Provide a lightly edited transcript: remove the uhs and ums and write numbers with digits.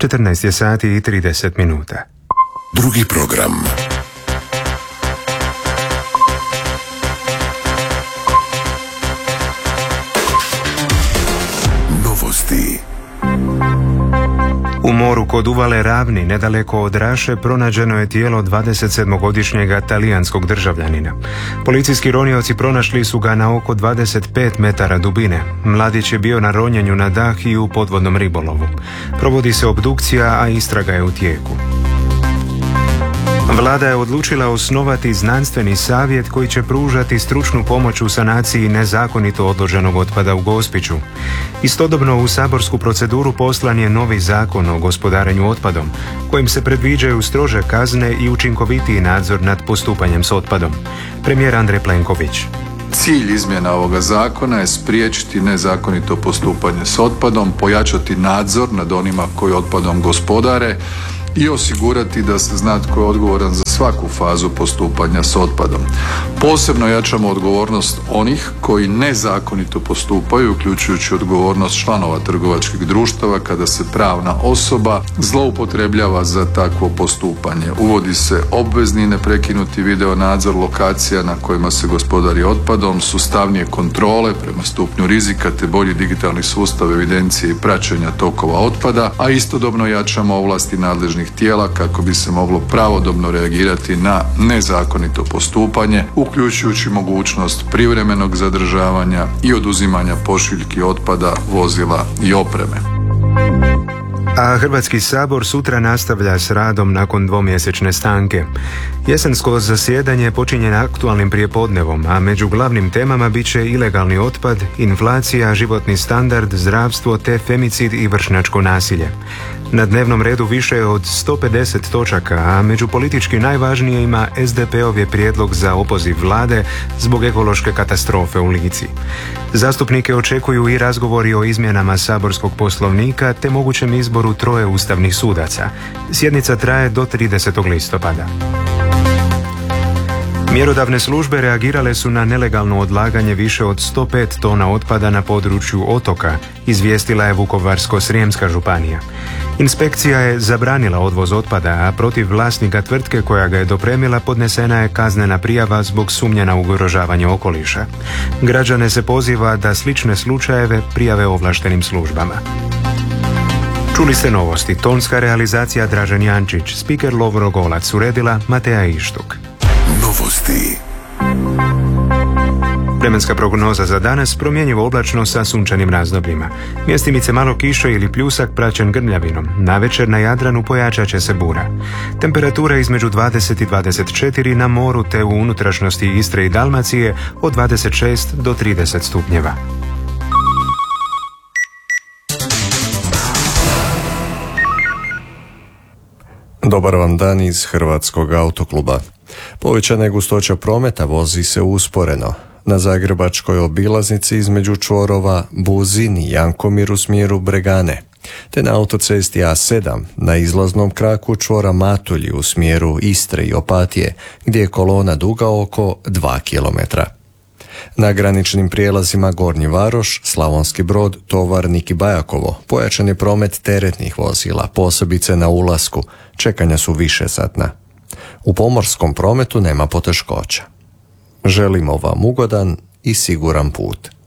14 je sati i 30 minuta. Drugi program. Novosti. U moru kod uvale Ravni, nedaleko od Raše, pronađeno je tijelo 27-godišnjega talijanskog državljanina. Policijski ronioci pronašli su ga na oko 25 metara dubine. Mladić je bio na ronjenju na dah i u podvodnom ribolovu. Provodi se obdukcija, a istraga je u tijeku. Vlada je odlučila osnovati znanstveni savjet koji će pružati stručnu pomoć u sanaciji nezakonito odloženog otpada u Gospiću. Istodobno u saborsku proceduru poslan je novi zakon o gospodarenju otpadom, kojim se predviđaju strože kazne i učinkovitiji nadzor nad postupanjem s otpadom. Premijer Andrej Plenković. Cilj izmjena ovoga zakona je spriječiti nezakonito postupanje s otpadom, pojačati nadzor nad onima koji otpadom gospodare i osigurati da se zna tko je odgovoran za svaku fazu postupanja s otpadom. Posebno jačamo odgovornost onih koji nezakonito postupaju, uključujući odgovornost članova trgovačkih društava kada se pravna osoba zloupotrebljava za takvo postupanje. Uvodi se obvezni neprekinuti video nadzor lokacija na kojima se gospodari otpadom, sustavnije kontrole prema stupnju rizika te bolji digitalni sustav evidencije i praćenja tokova otpada, a istodobno jačamo ovlasti nadležnih tijela kako bi se moglo pravodobno reagirati na nezakonito postupanje, uključujući mogućnost privremenog zadržavanja i oduzimanja pošiljki otpada, vozila i opreme. A Hrvatski sabor sutra nastavlja s radom nakon dvomjesečne stanke. Jesensko zasjedanje počinje aktualnim prijepodnevom, a među glavnim temama bit će ilegalni otpad, inflacija, životni standard, zdravstvo te femicid i vršnjačko nasilje. Na dnevnom redu više je od 150 točaka, a među politički najvažnijima SDP-ov je prijedlog za opoziv vlade zbog ekološke katastrofe u Lici. Zastupnike očekuju i razgovori o izmjenama saborskog poslovnika te mogućem izboru 3 ustavnih sudaca. Sjednica traje do 30. listopada. Mjerodavne službe reagirale su na nelegalno odlaganje više od 105 tona otpada na području Otoka, izvijestila je Vukovarsko-srijemska županija. Inspekcija je zabranila odvoz otpada, a protiv vlasnika tvrtke koja ga je dopremila podnesena je kaznena prijava zbog sumnje na ugrožavanje okoliša. Građane se poziva da slične slučajeve prijave ovlaštenim službama. Čuli ste novosti. Tonska realizacija Dražen Jančić, spiker Lovro Golac, uredila Mateja Ištuk. Novosti. Vremenska prognoza za danas: promjenjivo oblačno sa sunčanim razdobljima. Mjestimice malo kiše ili pljusak praćen grmljavinom. Navečer na Jadranu pojačat će se bura. Temperatura između 20 i 24 na moru te u unutrašnjosti Istre i Dalmacije od 26 do 30 stupnjeva. Dobar vam dan iz Hrvatskog autokluba. Povećana je gustoća prometa, vozi se usporeno. Na zagrebačkoj obilaznici između čvorova Buzin i Jankomir u smjeru Bregane, te na autocesti A7 na izlaznom kraku čvora Matulji u smjeru Istre i Opatije, gdje je kolona duga oko 2 km. Na graničnim prijelazima Gornji Varoš, Slavonski Brod, Tovarnik i Bajakovo pojačan je promet teretnih vozila, posebice na ulasku, čekanja su višesatna. U pomorskom prometu nema poteškoća. Želimo vam ugodan i siguran put.